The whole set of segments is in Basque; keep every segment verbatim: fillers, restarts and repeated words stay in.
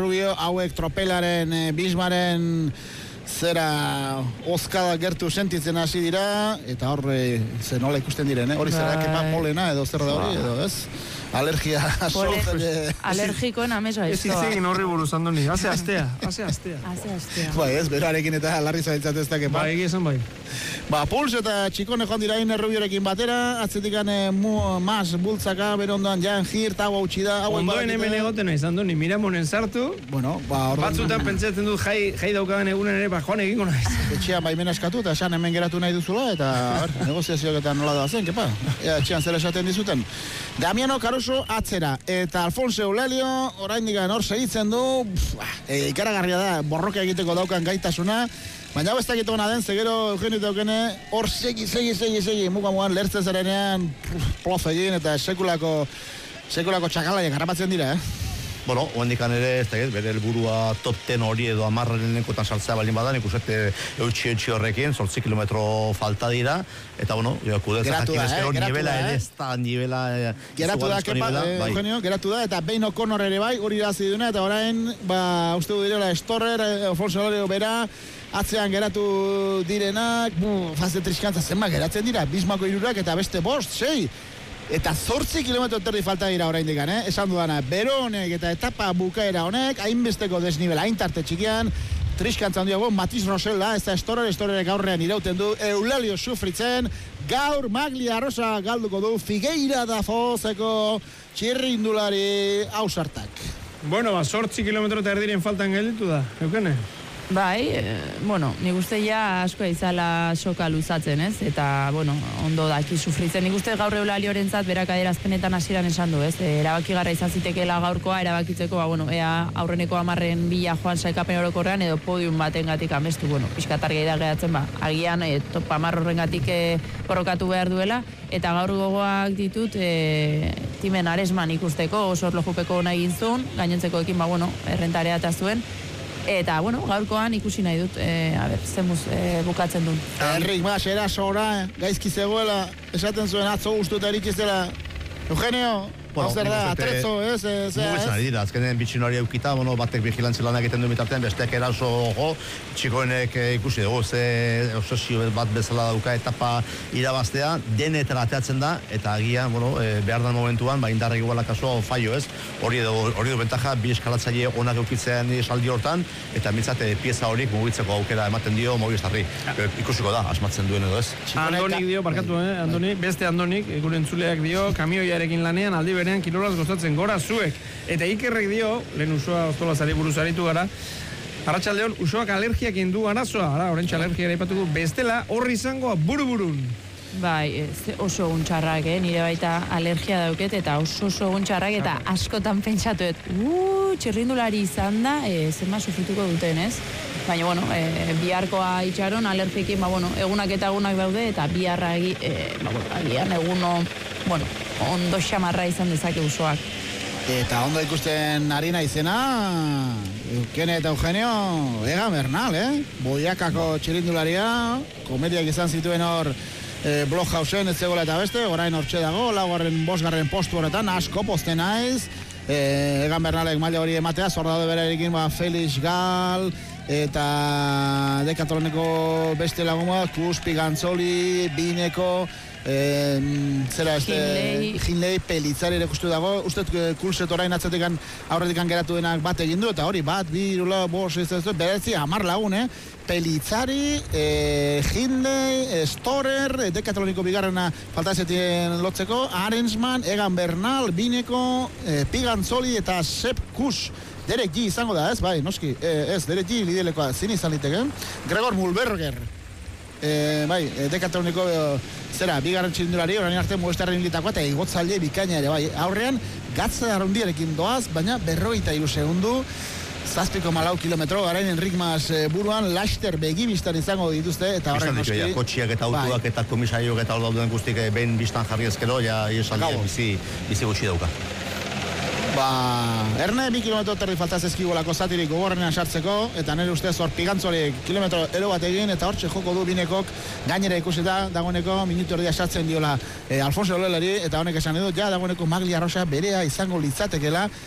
Rubio, hauek tropelaren, e, Bismaren zera oskada gertu sentitzen hasi dira, eta hor ze nola ikusten diren, eh? Hori zera kepa polena edo zer da hori, edo ez? Alergia sortzaile... Alergikoen amesa ez izegin horri buruz, Andoni, haze astea, haze astea. Haze astea. Bai, ez, berarekin eta larri zabiltzat ez da kepa. Bai, egizan bai. Ba, Puls eta Txikone joan dira Iner Rubiorekin batera, atzetikan mu, mas, bultzaka, bere ondoan Jan Gir, hau hau txida... Ondoen hemen egoten naiz, Andoni, miramonen sartu, bueno, ba, batzutan pentsatzen dut jai, jai daukadan egunen ere, ba, joan egingo naiz. Etxean baimena eskatu eta esan hemen geratu nahi duzula, eta negoziazioak eta nola da zen, kepa? Ea, etxean zer esaten dizuten. Damiano Caruso atzera, eta Alfonso Eulalio, orain digan hor segitzen du, e, ikaragarria da, borroka egiteko daukan gaitasuna, baina hau ez dakit hona den, zegero Eugenio daukene, hor segi, segi, segi, segi, muga mugan lertzen zarenean, plof egin, eta sekulako, sekulako txakalaiak harrapatzen dira, eh? Bueno, oendikan ere, ez da, bere helburua top ten hori edo amarrenekotan saltzea balin badan, ikusete eutxi eutxi horrekin, zortzi kilometro falta dira, eta bueno, kudetza jakin ezkero, nivela ere ez da, nivela... Geratu da, kepa, Eugenio, geratu da, eta behin O'Connor ere bai, hori irazi duna, eta orain, ba, uste du direla, Storrer, Alfonso Eulalio bera, atzean geratu direnak, fase triskantza zenba geratzen dira, Bismako irurak eta beste bost, sei, eta zortzi kilometro terdi falta dira orain digan, eh? Esan dudana, bero honek eta etapa bukaera honek, hainbesteko desnibela, haintarte txikian, triskantza handiago, Matiz Rosella, ez da Storrer, Storrerek aurrean irauten du, Eulalio sufritzen, gaur Maglia Rosa galduko du, Figueira da Fozeko txirrindulari ausartak. Bueno, ba, zortzi kilometro eta erdiren faltan gelditu da, Eukene? Bai, e, bueno, nik uste ja asko izala soka luzatzen, ez? Eta, bueno, ondo daki sufritzen. Nik uste gaur Eulaliorentzat berak adierazpenetan hasieran esan du, ez? E, erabakigarra izan zitekeela gaurkoa, erabakitzeko, ba, bueno, ea aurreneko hamarren bila joan saikapen orokorrean edo podium batengatik amestu, bueno, pixkatar gehi da gehatzen, ba, agian e, top hamar horrengatik e, borrokatu behar duela, eta gaur gogoak ditut e, Timen Aresman ikusteko, oso orlojupeko nahi gintzun, gainontzekoekin, ba, bueno, errentarea eta zuen, eta, bueno, gaurkoan ikusi nahi dut, e, a ber, zemuz e, bukatzen duen. Enrik, mas, erasora, eh? Gaizki zegoela, esaten zuen atzo guztu eta erikizela. Eugenio, hau zer da, atrezo, ez? Mugitzen ari dira, azkenen bitxin hori eukita, bueno, batek vigilantzi lan egiten du mitartean, besteak eraso go, txikoenek ikusi dugu, ze obsesio bat bezala dauka etapa irabaztea, denetara ateatzen da, eta agian, bueno, e, behar den momentuan, ba, indarra iguala kasua faio, ez? Hori edo, hori du bentaja, bi eskalatzaile onak eukitzean esaldi hortan, eta mitzate pieza horik mugitzeko aukera ematen dio Movistarri. E, ikusiko da, asmatzen duen edo, ez? Andonik dio, barkatu, eh, Andoni, beste Andonik, gure entzuleak dio, kamioiarekin lanean, aldi berean kilolaz gozatzen gora zuek. Eta Ikerrek dio, lehen Usoa Ostolazari buruz aritu gara, arratsaldeon Usoak alergiak indu arazoa, ara, orentxe alergia ere ipatuko, bestela horri izangoa buru-burun. Bai, ez, oso untxarrak, eh? Nire baita alergia dauket, eta oso oso untxarrak, eta askotan pentsatuet, uh, txirrindulari izan da, e, zenba sufrituko duten, ez? Baina, bueno, e, biharkoa itxaron, alergikin, ba, bueno, egunak eta egunak daude, eta biharra egi, e, ba, bueno, agian eguno, bueno, ondo xamarra izan dezake Usoak. Eta ondo ikusten ari naizena, Eukene eta Eugenio, Egan Bernal, eh? Boiakako txirindularia, komediak izan zituen hor, E, Blokhausen ez zegoela eta beste, orain hortxe dago, laugarren bosgarren postu horretan, asko poste naiz, e, Egan Bernalek maila hori ematea, zor daude berarekin, ba, Felix Gal, eta Decathloneko beste laguma, Kuspi Gantzoli, Bineko, e, zera este, Hinley, Pelitzari ere kustu dago, uste Kulset orain atzatekan aurretikan geratu denak bat egin du, eta hori bat, bi, irula, bos, ez ez ez, beretzi, hamar lagun, eh? Pelitzari, e, Hindley, Storer, Decathloniko bigarrena falta ezetien lotzeko, Arensman, Egan Bernal, Bineko, e, Pigantzoli eta Sepp Kuss. Derek G izango da, ez, bai, noski, e, ez, Derek G lidelekoa zin izan liteke. Gregor Mulberger, e, bai, e, Decathloniko e, zera, bigarren txirindulari, orain arte Movistarren litakoa, eta igotzaile bikaina ere, bai, aurrean, gatza arrundiarekin doaz, baina berrogeita hiru segundu, zazpiko malau kilometro, garain Enrik Mas e, buruan, laster begibistan izango dituzte, eta horren noski... Ja, kotxiak eta autuak bai. Eta komisariok eta hor dauden guztik behin bistan jarri ezkero, ja, iesaldiak bizi, bizi gutxi dauka. Ba, erne bi kilometro terri faltaz ezkigolako zatirik gogorrenean sartzeko, eta nire ustez hor Pigantzoliek kilometro ero bat egin, eta hortxe joko du Binekok, gainera ikusita dagoeneko minutu erdia sartzen diola e, Alfonso Eulalari, eta honek esan edo, ja dagoeneko Maglia Rosa berea izango litzatekela,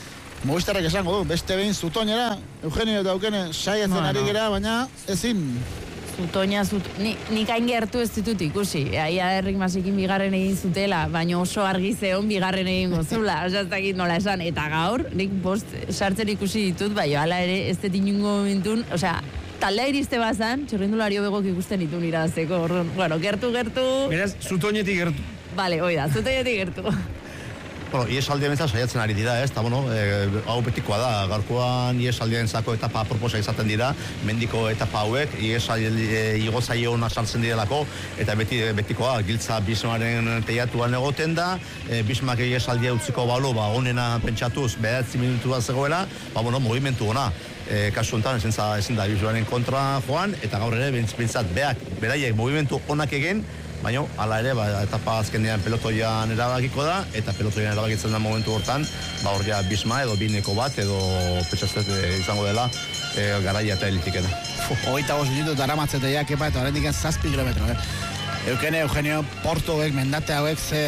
Movistarrek esango du, beste behin Zutoinera, Eugenio eta Eukene saiatzen Bueno. ari gera, baina ezin. Zutoina, zut... Ni, nik hain gertu ez ditut ikusi. Aia Errik Masikin bigarren egin zutela, baina oso argi zeon bigarren egin gozula. Osa ez dakit nola esan. Eta gaur, nik bost sartzen ikusi ditut, baina hala ere, ez dut inungo momentun, osea, taldea iriste bazan, txirrindulario begok ikusten ditun irabazteko. Orduan, bueno, gertu, gertu... Beraz, Zutoinetik gertu. Vale, hoi da, Zutoinetik gertu. Bueno, iesaldien bentzat saiatzen ari dira, ez, eta bueno, e, hau betikoa da, gaurkoan iesaldien zako etapa proposa izaten dira, mendiko etapa hauek, iesaldi e, igozaio hona sartzen direlako, eta beti, betikoa, giltza Bismaren teiatuan egoten da, e, Bismak iesaldia utziko balu, ba, onena pentsatuz, behatzi minutu bat zegoela, ba, bueno, movimentu ona. E, kasu honetan, ezin, ezin da Bismaren kontra joan, eta gaur ere, bentsat, beak, beraiek movimentu onak egin, baina, hala ere, ba, etapa azkenean pelotoian erabakiko da, eta pelotoian erabakitzen da momentu hortan, ba, hor ja Bisma edo bineko bat, edo petxazet izango dela, e, garaia eta elitikena. Hogeita bost minutu dara matzeteak, epa, eta horrendik zazpi kilometro, eh? Eukene, Eugenio, Porto hauek, mendate hauek, ze...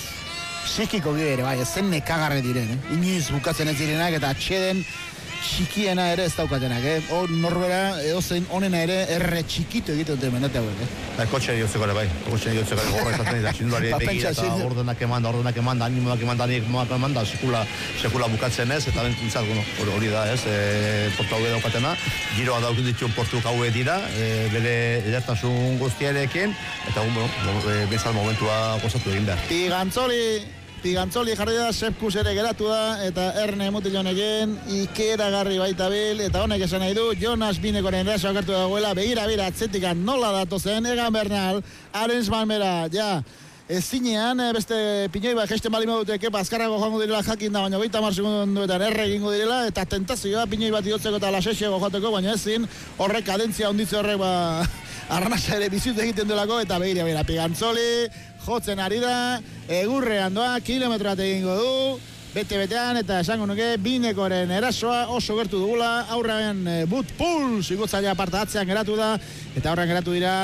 Psikiko gire, bai, zen nekagarre diren, eh? Iniz bukatzen ez direnak, eta atxeden txikiena ere ez daukatenak, eh? Hor norbera, edozein onena ere, erre txikito egiten dute mendate hauek, eh? Ba, kotxe diotzeko ere, bai, kotxe diotzeko ere gorra izaten dira, txindulari begira eta ordenak eman da, ordenak eman da, animoak eman da, animoak eman da, sekula, sekula bukatzen ez, eta bentuntzat, bueno, hori da, ez, e, portu hauek daukatena, giroa daukut dituen portu hauek dira, e, bere edertasun guztiarekin, eta, bueno, e, bentsat momentua gozatu egin behar. Pigantzoli! Pigantzoli jarri da, Sepkus ere geratu da, eta Erne Mutilonekin ikeragarri baita bil, eta honek esan nahi du, Jonas Binekoren eraso akartu dagoela, begira, begira, atzetikan nola datozen, Egan Bernal, Arens Malmera, ja, ezinean, beste pinoi bat gesten bali modute, kepa, azkarrago joango direla jakin da, baina goita mar segunduetan erre egingo direla, eta tentazioa pinoi bat idotzeko eta lasexego joateko, baina ezin, horrek kadentzia onditze horrek, ba, arnasa ere bizut egiten delako, eta begira, begira, Pigantzoli, jotzen ari da, egurrean doa, kilometroat egingo du, bete-betean, eta esango nuke, Binekoren erasoa oso gertu dugula, aurrean e, but puls, ikotzaile aparta atzean geratu da, eta aurrean geratu dira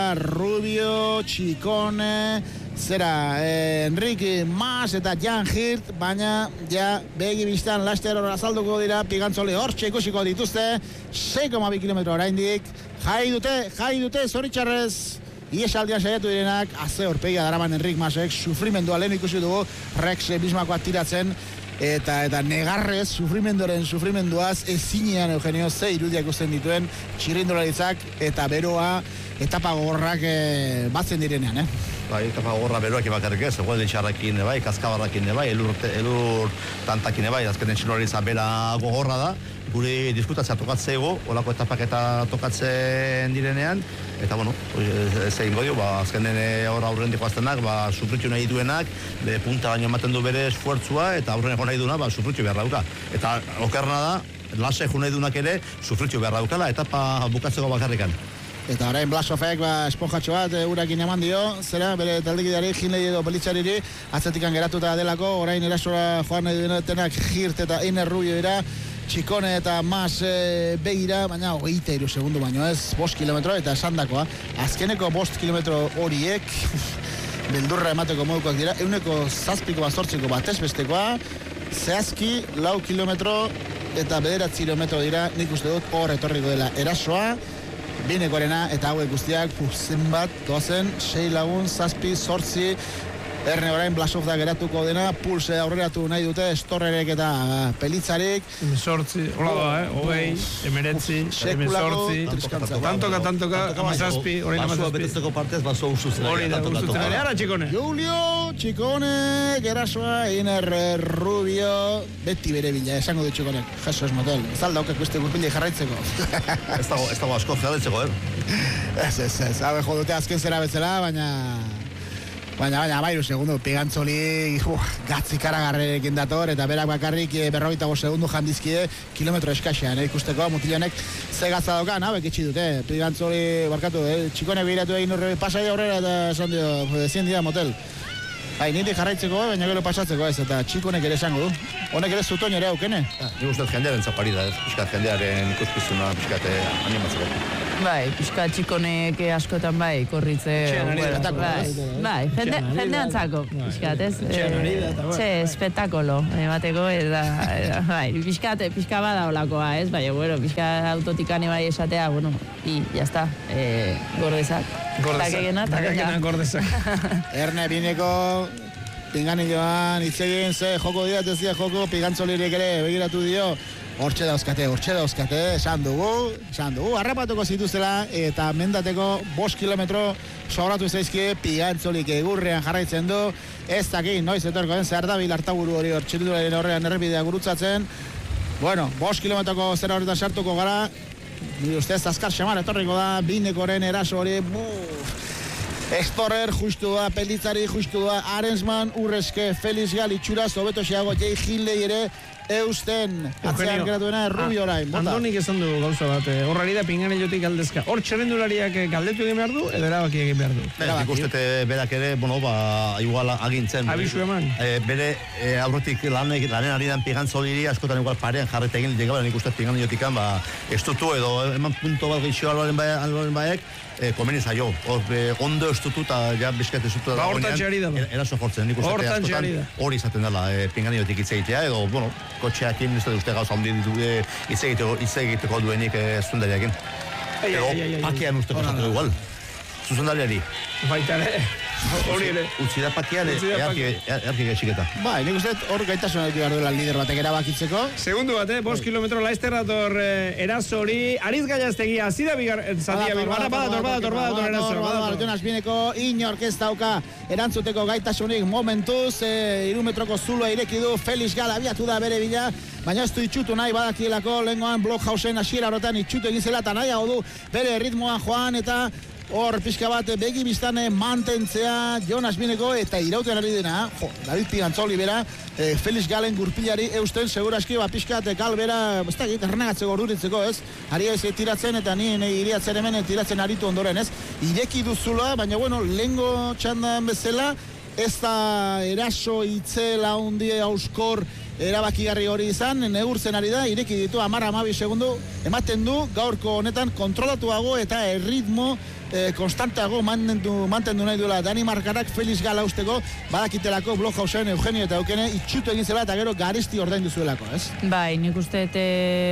Rubio, Txikone, zera, e, Enrique Mas eta Jan Hirt, baina ja begi biztan laster hor azalduko dira, Pigantzoli hortxe ikusiko dituzte, sei koma bi kilometro oraindik, jai dute, jai dute, zoritxarrez, Iesaldian saiatu direnak, aze horpegia daraman Enrik Masek, sufrimendua lehen ikusi dugu, Rex Bismakoa tiratzen, eta eta negarrez, sufrimendoren sufrimenduaz, ezinean Eugenio ze irudiak ikusten dituen txirrindularitzak, eta beroa, etapa gogorrak e, batzen direnean, eh? Bai, etapa gogorra beroak bakarrik ez, egualde txarrakin, bai, kaskabarrakin, bai, elur, elur tantakin, bai, azkenen txirrindularitza bera gogorra da, guri diskutatzea tokatzego, olako etapak eta tokatzen direnean, eta, bueno, ez egin godio, ba, azkenen hor aurren dikoaztenak, ba, sufritu nahi duenak, bere punta baino ematen du bere esfuertzua, eta aurren nahi duena, ba, sufritu behar dauka. Eta okerna da, lase jo nahi duenak ere, sufritu behar daukala, etapa bukatzeko bakarrikan. Eta orain Blasofek, ba, esponjatxo bat, e, urakin eman dio, zera, bere taldekideari, Hinlei edo Belitzariri, atzetikan geratuta delako, orain erasora joan nahi duenak, Hirt eta Einer Rubio dira, Txikone eta Mas e, begira, baina hogeita iru segundu baino ez, bost kilometro eta esandakoa. Azkeneko bost kilometro horiek, beldurra emateko modukoak dira, euneko zazpiko bazortziko batez bestekoa, zehazki lau kilometro eta bederatzi kilometro dira, nik uste dut hor etorriko dela erasoa, Binekorena eta hauek guztiak, puf, zenbat, doazen, sei lagun, zazpi, zortzi, Erne orain Blasov da geratuko dena, pulse aurreratu nahi dute, Estorrerek eta Pelitzarik. Emezortzi, hola da, eh? Hogei, emeretzi, emezortzi, tantoka, tantoka, amazazpi, orain amazazpi. Basua betetzeko partez, baso usuzen. Hori da, usuzen. Ara, Txikone. Julio, Txikone, gerasoa, Einer Rubio, beti bere bila, esango du Txikonek, Jesus motel. Ez aldaukak beste gurpili jarraitzeko. Ez dago, ez dago asko jarraitzeko, eh? Ez, ez, ez, habe jo dute azken zera betzela, baina... Baina, baina, bairu segundu, Pigantzoli, uh, gatzi karagarrekin dator, eta berak bakarrik berrogeita bost segundu jandizkide, kilometro eskaxean, eh, ikusteko, mutilonek ze gatza daukan, hau, ekitsi dute, Pigantzoli, barkatu, eh, Txikone behiratu egin horre, pasai aurrera, eta esan dio, ezin dira motel. Bai, nire jarraitzeko, baina gero pasatzeko ez, eta txikonek ere esango du. Honek ere zutoin ere aukene. Nik uste jendearen zapari da, ez? Piskat jendearen ikuskizuna, piskat animatzeko. Bai, pixka txikonek askotan bai, korritze... Txean Bai, bai, jende, jende antzako, pixkat, ez? Txe, espektakolo, emateko, eta, bai, pixkat, pixka bada olakoa, ez? Bai, bueno, pixka autotikane bai esatea, bueno, i, jazta, eh, gordezak. Gordezak, takakena gordezak. Erne bineko... Pingani joan, itzegin, ze, joko dira, ez dira joko, pigantzolirik ere, begiratu dio. Hortxe dauzkate, hortxe dauzkate, esan dugu, esan dugu, harrapatuko zituzela, eta mendateko bost kilometro sobratu zaizkie, pigantzolik egurrean jarraitzen du, ez daki, noiz etorko den, zehar dabil hartaburu hori hor txirindularen horrean errepidea gurutzatzen. Bueno, bost kilometroko zera horretan sartuko gara, nire ustez azkar xamar etorriko da, binekoren eraso hori, buf. Explorer justu da, Pelitzari justu da, Arensman, Urreske, Felix Gal, itxuraz, hobeto xeago, Jay Hindley ere, eusten, atzean geratuena, Rubio orain. Andonik esan du gauza bat, horrari da pinganellotik galdezka. Hor txerrendulariak galdetu egin behar du, edo erabaki egin behar du. Nik uste berak ere, bueno, ba, igual agintzen. Abisu eman. Bere aurretik lanen ari den pigantzoliri, askotan igual parean jarretegin, nik uste pinganellotikan, ba, estutu edo, eman punto bat geixio alboren baek, komeni zaio, ondo estutu eta ja bizkat estutu da dagoenean, eraso jortzen, nik uste askotan hori izaten dela pinganellotik hitz egitea, edo, bueno, kotxeakin, ez da uste gauza handi ditu hitz egiteko duenik zuzendariakin. Ego, pakean usteko esatu igual. Zuzendariari. Baita ere, hori ere. Utsi da pakean, erki gaixiketa. Bai, nik uste hor gaitasuna ditu behar duela lider batek erabakitzeko. Segundu bat, eh? Bost kilometro laizter dator eraso hori. Ariz Gallaztegia, azida bigar, zatia bigar. Badator, badator, badator eraso. Badator, Jonas Bineko inork ez dauka erantzuteko gaitasunik momentuz. Iru metroko zuloa ireki du, Felix Gal abiatu da bere bila. Baina ez du itxutu nahi badakielako, lehengoan Blockhausen hasiera horretan itxutu egin zela, eta nahiago du bere ritmoan joan, eta hor pixka bat begi biztane mantentzea Jonas Bineko eta irauten ari dena, jo, David Pigantzoli bera, e, Felix Galen gurpilari eusten seguraski ba pixka bat Gal bera, ez da egit, errenagatzeko orduritzeko, ez? Ari ez tiratzen eta ni iriatzen hemen tiratzen aritu ondoren, ez? Ireki duzula, baina bueno, lehengo txandan bezala, ez da eraso itzela hundi auskor erabakigarri hori izan, neurtzen ari da, ireki ditu hamar hamabi segundu, ematen du gaurko honetan kontrolatuago eta erritmo eh, konstanteago mantendu, mantendu nahi duela Danimarkarak Felix Gal hausteko, badakitelako Blockhausen, Eugenio eta Eukene itxutu egin zela eta gero garisti ordaindu zuelako, ez? Bai, nik uste te,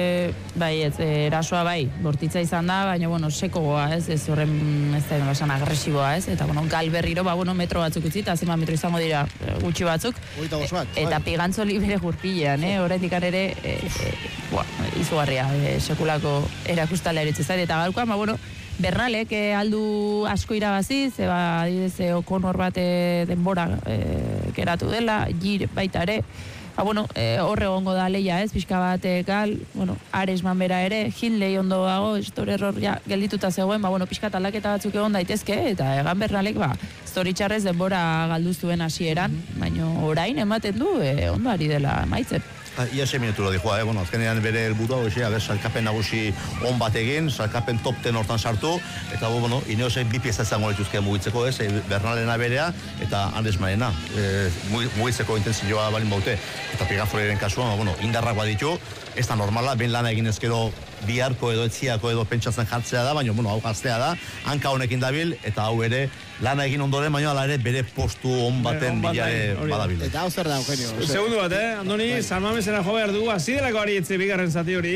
bai, ez, erasoa bai, bortitza izan da, baina, bueno, sekogoa, ez, ez horren, ez da, esan agresiboa, ez, eta, bueno, Gal berriro, ba, bueno, metro batzuk utzi, eta zema metro izango dira gutxi batzuk, bat, eta Pigantzoli bere gurpilean, eh, horretik ere, e, e, boa, izugarria, e, sekulako erakustala eritze zait, eta gaurkoan, ba, bueno, Bernalek eh, aldu asko irabazi, zeba adibidez eh, Okonor bat eh, denbora eh, geratu dela, Gir baita ere, ba, bueno, eh, horre egongo da leia, ez, pixka bat eh, Gal, bueno, Aresman bera ere, Hindley ondo dago, estor error ja, geldituta zegoen, ba, bueno, pixka aldaketa batzuk egon daitezke, eta egan Bernalek, ba, zoritxarrez denbora galdu zuen hasieran, mm-hmm. baina orain ematen du, eh, ondo ari dela maitzen. Ia sei minutu lo dijoa, eh? Bueno, azkenean bere helburua hoxe, aber salkapen nagusi on bat egin, salkapen top ten hortan sartu, eta bueno, Ineosek bi pieza izango dituzke mugitzeko, ez, Bernalena berea eta Aresmanena, eh, mugitzeko intentsioa balin baute, eta Pigantzoliren kasuan, bueno, indarrak baditu, ez da normala, ben lana egin ezkero biharko edo etziako edo pentsatzen jartzea da, baina, bueno, hau gaztea da, hanka honekin dabil, eta hau ere, lana egin ondoren, baina ala ere bere postu on baten bilare badabil. Eta hau zer da, Eugenio? Segundu bat, eh? Andoni, San Mamesera jo behar dugu, azidelako ari etzi bigarren zati hori.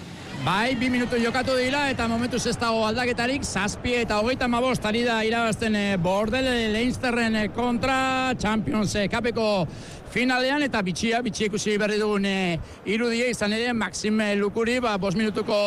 Bai, bi minutu jokatu dira eta momentuz ez dago aldaketarik, zazpi eta hogeita hamabost ari da irabazten Bordel Leinsterren kontra Champions Cupeko finalean, eta bitxia, bitxia ikusi berri dugun irudia izan ere Maxime Lukuri, ba, bost minutuko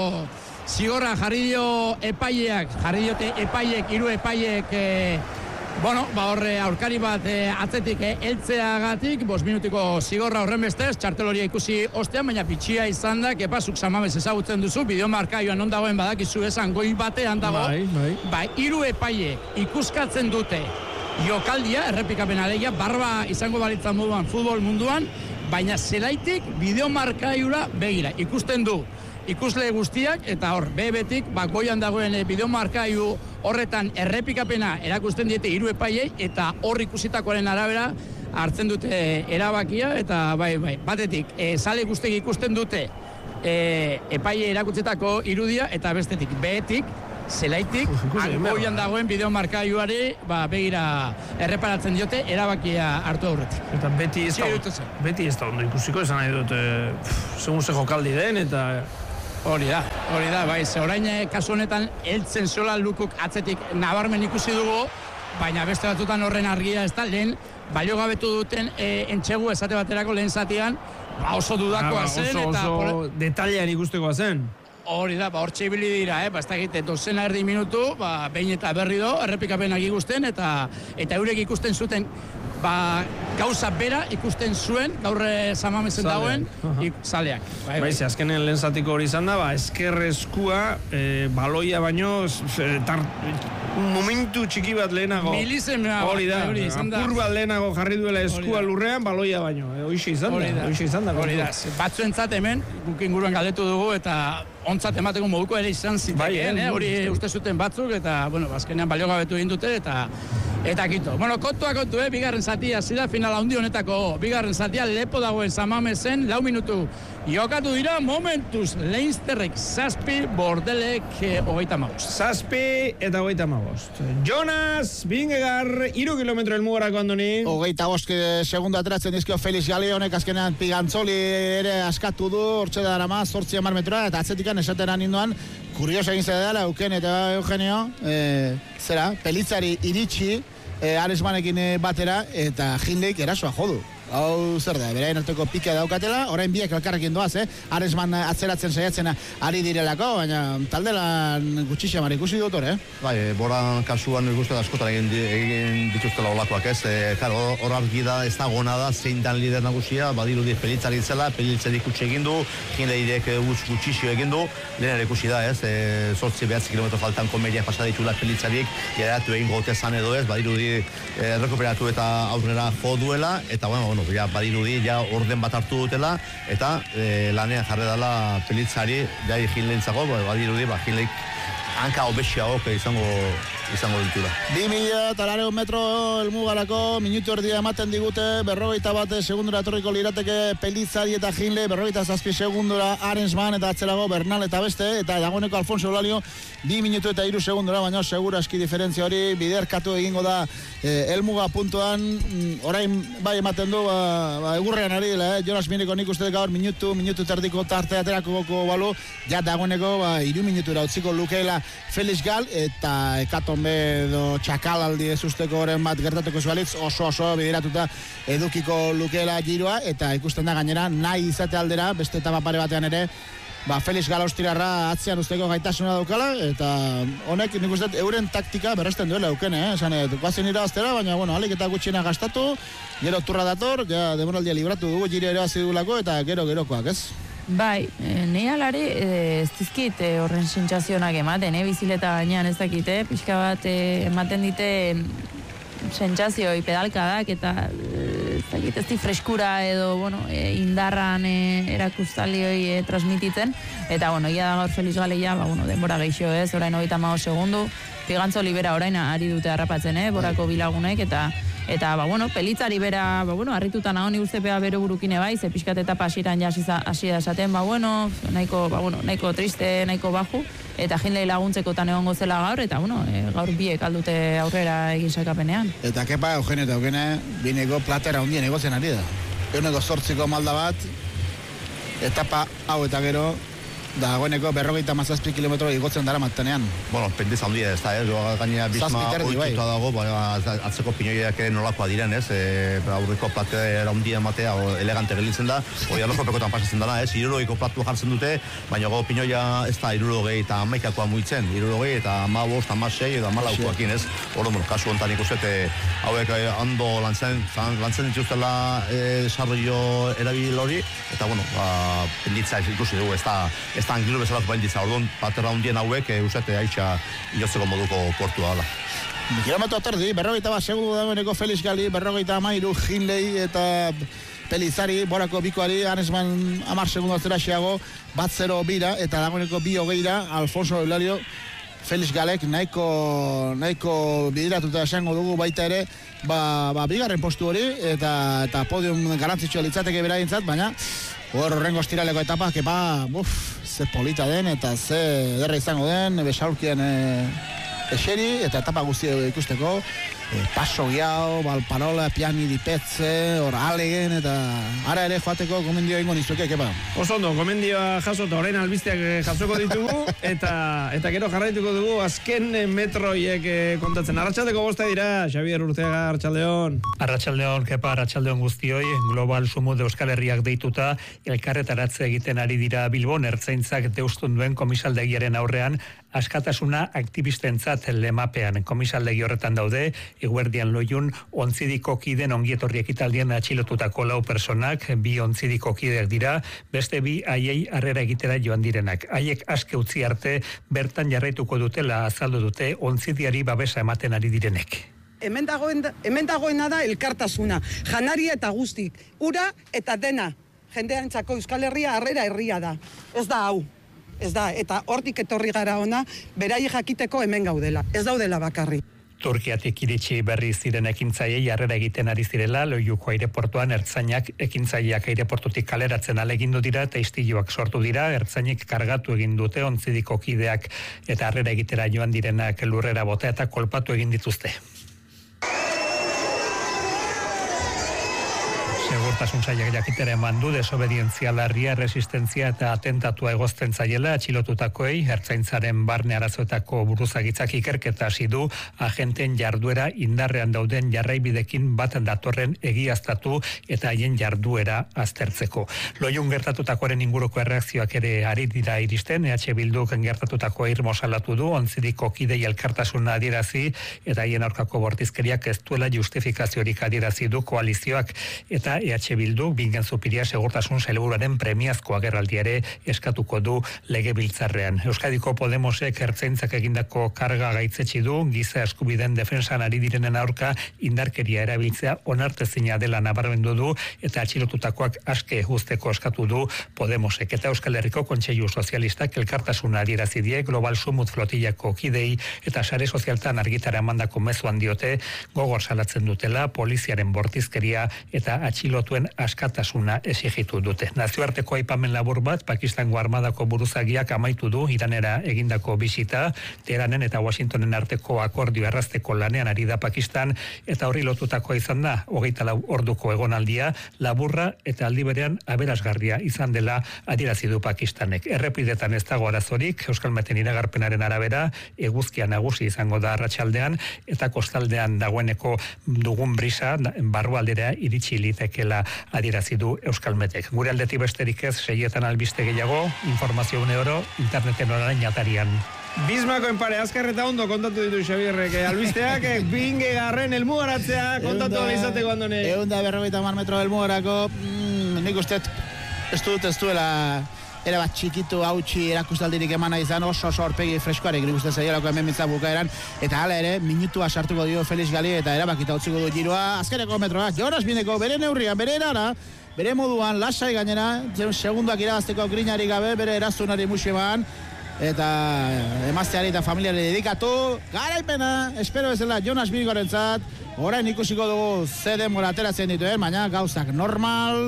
zigorra jarri dio epaileak, jarri diote epaileek, hiru epaileek, e, bueno, ba horre aurkari bat e, atzetik e, eltzeagatik, bost minutuko zigorra horren bestez, txarteloria ikusi ostean, baina bitxia izan da, kepazuk Samamez ezagutzen duzu, bideomarkaioan non dagoen badakizu esan goi batean dago, bai, bai. Ba, hiru epaileek ikuskatzen dute jokaldia, errepikapen alegia, barba izango balitzan moduan futbol munduan, baina zelaitik bideomarkaiura begira, ikusten du ikusle guztiak, eta hor, bebetik, ba, goian dagoen bideomarkaiu horretan errepikapena erakusten diete hiru epaiei, eta hor ikusitakoaren arabera hartzen dute erabakia, eta bai, bai, batetik, e, zale guztiek ikusten dute e, epaile erakutsetako irudia, eta bestetik, behetik, zelaitik, goian dagoen bideomarkailuari, ba, begira erreparatzen diote, erabakia hartu aurretik. Eta beti ez da, beti ez da ondo ikusiko, esan nahi dut, e, segun ze jokaldi den, eta... Hori da, hori da, bai, ze orain kasu honetan, heltzen zola lukuk atzetik nabarmen ikusi dugu, baina beste batzutan horren argia ez da, lehen balio gabetu duten e, entxegu esate baterako lehen zatian, ba oso dudakoa zen, oso, eta... Oso detailean ikustekoa zen. Hori da, ba, hor txibili dira, eh? ba, ez da egite, dozena erdi minutu, ba, behin eta berri do, errepikapenak ikusten, eta eta eurek ikusten zuten, ba, gauza bera ikusten zuen, gaur Samamezen dagoen, zaleak. Bai, bai, ze azkenen lehen zatiko hori izan da, ba, eskerrezkua, e, baloia baino, e, tar, momentu txiki bat lehenago. Milizen, hori da, apur bat lehenago jarri duela eskua lurrean, baloia baino. E, Hoxe izan da, hoxe izan da. Hori da, batzuentzat hemen, guk inguruan galdetu dugu, eta ontzat emateko moduko ere izan zitekeen, eh? Hori uste zuten batzuk, eta, bueno, azkenean balio gabetu egin dute, eta eta kito. Bueno, kontua kontu, eh? Bigarren zatia, zida finala handi honetako, bigarren zatia, lepo dagoen Samamezen, lau minutu jokatu dira, momentuz, Leinsterrek zazpi, Bordelek eh, hogeita magost. Zazpi eta hogeita magost. Jonas Vingegaard, iru kilometro elmugarako, Andoni. Hogeita bost segundo ateratzen dizkio Felix Galeonek, azkenean Pigantzoli ere askatu du, hortxe da arama, zortzi hamar metroa, eta atzetikan esateran ninduan, kurioso egin zede dela, Euken eta Eugenio, e, zera, Pelitzari iritsi, e, Aresmanekin batera, eta Hindleik erasoa jodu. Hau zer da, beraien arteko pika daukatela, orain biek elkarrekin doaz, eh? Aresman atzeratzen saiatzen ari direlako, baina taldelan gutxi xamar ikusi dut hor, eh? Bai, Boran kasuan ikusten askotan egin, egin dituztela olakoak, ez? E, karo, hor argi da, ez da gona da, zein dan lider nagusia, badirudi Pelitzari zela, Pelitzari ikutsi egin du, Hindleirek gutxixio egin du, lehenar ikusi da, ez? E, zortzi behatzi kilometro faltan komedia pasaditxula Pelitzarik, jaratu egin gote zan edo ez, badirudi e, rekuperatu eta aurrera jo duela, eta bueno, bueno, ja, badirudi, ja orden bat hartu dutela, eta e, lanean jarri dela Pelitzari, ja Hindleitzago, badirudi, ba, Hindleik hanka obesiago izango izango ditura. Bi mila eta lareun metro elmugarako minutu erdia ematen digute, berrogeita bat segundura etorriko lirateke Pelitzari eta Hindley, berrogeita zazpi segundura Arensman eta atzerago Bernal eta beste, eta dagoeneko Alfonso Eulalio bi minutu eta hiru segundura, baina seguraski diferentzia hori biderkatu egingo da eh, elmuga puntuan, orain bai ematen du, ba, ba, egurrean ari dela, eh? Jonas Mineko nik uste gaur minutu, minutu terdiko tarte aterako goko balu, ja dagoeneko ba, iru minutura utziko lukeela Felix Gal, eta ekatombe edo txakalaldi ez usteko horren bat gertatuko zualitz, oso oso bideratuta edukiko lukeela giroa, eta ikusten da gainera nahi izate aldera, beste etapa pare batean ere, ba, Felix Gal austirarra atzean usteko gaitasuna daukala, eta honek nik uste euren taktika berresten duela eukene, eh? Esan, guazen irabaztera, baina, bueno, alik eta gutxiena gastatu, gero turra dator, ja, demoraldia libratu dugu, giro ere dugulako, eta gero gerokoak, ez? Bai, e, nahi alari e, ez dizkit e, horren sentsazionak ematen, e, bizileta gainean ez dakite, pixka bat e, ematen dite sentsazioi pedalkadak eta e, ez dakit ez di freskura edo bueno, e, indarran e, erakustalioi e, transmititzen, eta bueno, ia da gaur Felix Galeia, ba, bueno, denbora geixo ez, orain hogeita hamabost segundu, Pigantzo libera orain ari dute harrapatzen, eh, borako bilagunek, eta Eta, ba, bueno, Pelitzari bera, ba, bueno, harrituta nahoni guztepea bere burukine bai, ze pixkat eta pasiran ja hasi da esaten, ba, bueno, nahiko, ba, bueno, nahiko triste, nahiko baju, eta Hindley laguntzekotan egongo zela gaur, eta, bueno, e, gaur biek aldute aurrera egin sakapenean. Eta kepa, Eugenio eta Eugene, bineko platera hundien egotzen ari da. Eguneko zortziko malda bat, etapa hau eta gero, dagoeneko berrogeita mazazpi kilometro igotzen dara matenean. Bueno, pendiz handia ez da, ez? Gainera bizma oituta dago, atzeko pinoiak ere nolakoa diren, ez? E, aurriko platera handia matea, elegante gelitzen da, hori arlokopekotan pasatzen dara, ez? Irurogeiko platu jartzen dute, baina go pinoia ez da irurogei eta amaikakoa muitzen, irurogei eta amabost, amasei edo amalaukoakin, ez? Hor, bueno, kasu honetan ikusete, hauek ondo lantzen, lantzen dituztela e, sarroio erabil hori, eta, bueno, ba, penditza ikusi dugu, ez da, ez da angilo bezalako penditza, orduan, patera hundien hauek, e, usate, haitxa, inotzeko moduko portua dala. Kilometro terdi, berrogeita bat segundu dagoeneko Felix Gali, berrogeita amairu Hindley eta Pelitzari, borako bikoari, Arensman amar segundu atzera xeago, bat zero bira, eta dagoeneko bi hogeira, Alfonso Eulalio, Felix Galek nahiko, nahiko bideratuta esango dugu baita ere, ba, ba bigarren postu hori, eta, eta podium garantzitsua litzateke beraientzat, baina hor horrengo estiraleko etapa, kepa, buf, ze polita den, eta ze ederra izango den, besaulkien e, eseri, eta etapa guztia ikusteko, e, paso giao, balparola, piani dipetze, hor alegen, eta ara ere joateko gomendio ingo nizuke, kepa. Oso ondo, gomendioa jaso eta orain albisteak jasoko ditugu, eta eta gero jarraituko dugu azken metroiek kontatzen. Arratsaldeko bosta dira, Xabier Urteaga, Arratsaldeon. Arratsaldeon, kepa, arratsaldeon guztioi, Global Sumut Euskal Herriak deituta, elkarretaratze egiten ari dira Bilbon, ertzaintzak deustun duen komisaldegiaren aurrean, askatasuna aktibistentzat lemapean. Komisaldegi horretan daude, eguerdian loiun, ontzidiko kiden ongietorri ekitaldien atxilotutako lau personak, bi ontzidiko kideak dira, beste bi haiei harrera egitera joan direnak. Haiek aske utzi arte, bertan jarraituko dutela azaldu dute ontzidiari babesa ematen ari direnek. Hemen dagoen, hemen dagoena da elkartasuna, janaria eta guztik, ura eta dena. Jendearentzako Euskal Herria harrera herria da. Ez da hau. Ez da, eta hortik etorri gara ona, berai jakiteko hemen gaudela. Ez daudela bakarri. Turkiatik iritsi berri ziren ekintzaiei harrera egiten ari zirela, Loiuko aireportuan ertzainak ekintzaileak aireportutik kaleratzen alegindu dira eta istiluak sortu dira, ertzainek kargatu egin dute ontzidiko kideak eta harrera egitera joan direnak lurrera bota eta kolpatu egin dituzte. Segurtasun sailak jakitera eman du desobedientzia larria, resistentzia eta atentatua egozten zaiela atxilotutakoei, ertzaintzaren barne arazoetako buruzagitzak ikerketa hasi du agenten jarduera indarrean dauden jarraibidekin bat datorren egiaztatu eta haien jarduera aztertzeko. Loiun gertatutakoaren inguruko erreakzioak ere ari dira iristen, E H Bilduk gertatutako irmo salatu du, ontzidiko kidei elkartasuna adierazi eta haien aurkako bortizkeriak ez duela justifikaziorik adierazi du koalizioak eta E H Bilduk Bingen Zupiria segurtasun sailburuaren premiazko agerraldia ere eskatuko du legebiltzarrean. Euskadiko Podemosek ertzaintzak egindako karga gaitzetsi du, giza eskubideen defensan ari direnen aurka indarkeria erabiltzea onartezina dela nabarmendu du eta atxilotutakoak aske uzteko eskatu du Podemosek. Eta Euskal Herriko Kontseilu Sozialistak elkartasuna adierazi die Global Sumut flotillako kidei eta sare sozialtan argitara emandako mezuan diote gogor salatzen dutela poliziaren bortizkeria eta atxilotuen askatasuna exigitu dute. Nazioarteko aipamen labur bat, Pakistango armadako buruzagiak amaitu du Iranera egindako bisita, Teheranen eta Washingtonen arteko akordio errazteko lanean ari da Pakistan, eta horri lotutako izan da, hogeita lau orduko egonaldia, laburra eta aldi berean aberasgarria izan dela adierazi du Pakistanek. Errepidetan ez dago arazorik, Euskalmeten iragarpenaren arabera, eguzkia nagusi izango da arratsaldean, eta kostaldean dagoeneko dugun brisa, barrualdera iritsi litekela adierazi du Euskalmetek. Gure aldetik besterik ez, seietan albiste gehiago, informazio une oro, interneten orain atarian. Bismakoen pare, azkar eta ondo kontatu ditu Xabierrek, albisteak, binge garren elmugaratzea, kontatu izateko andone. Egun da berrogeita hamar metro elmugarako, mm, nik uste ez dut ez duela era bat txikitu hautsi erakustaldirik emana izan, oso oso horpegi freskoarek nik uste zaiolako hemen mitza bukaeran, eta hala ere, minutua sartuko dio Felix Gali eta erabakita utziko du giroa, azkeneko metroa, Jonas Bindeko bere neurrian, bere erara, bere moduan, lasai gainera, segunduak irabazteko grinari gabe, bere eraztunari musieman, eta emazteari eta familiari dedikatu, garaipena, espero bezala Jonas Bindekorentzat, orain ikusiko dugu ze denbora ateratzen dituen, baina gauzak normal,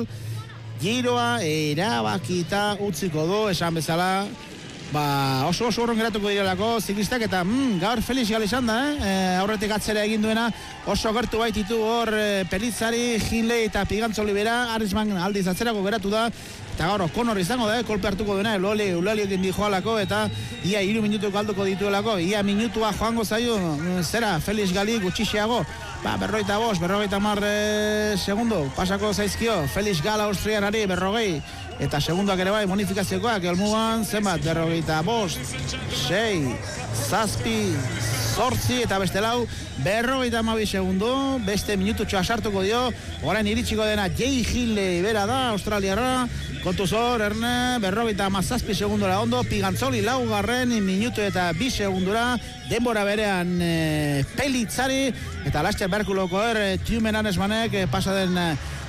giroa erabakita utziko du, esan bezala, ba, oso oso urrun geratuko direlako ziklistak, eta mm, gaur Felix Gali izan da, eh? E, aurretik atzera egin duena, oso gertu baititu hor e, Pelitzari, Hinley eta Pigantzoli bera, Arisman aldiz atzerako geratu da, eta gaur O'Connor izango da, eh? Kolpe hartuko duena, Uloli, Uloli egin di joalako, eta ia hiru minutu galduko dituelako, ia minutua joango zaio, zera, Felix Gali gutxixiago, ba, berrogeita bost, berrogeita mar e, segundo, pasako zaizkio, Felix Gal Austrianari, berrogei, eta segundoak ere bai, bonifikaziokoak, elmugan, zenbat, berrogeita bost, sei, zazpi, zortzi, eta beste lau, berrogeita amabi segundo, beste minututxoa sartuko dio, orain iritsiko dena Jay Hindley bera da, australiarra, kontuz hor, erne, berrogeita amazazpi segundora ondo, Pigantzoli laugarren, minutu eta bi segundura, denbora berean e, Pelitzari, eta Laster Berkuloko er, Tumen Anesmanek, e, pasaden e,